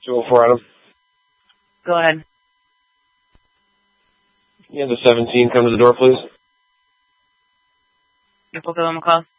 204 Adam. Go ahead. Yeah, the 17 come to the door, please. You both of them a call?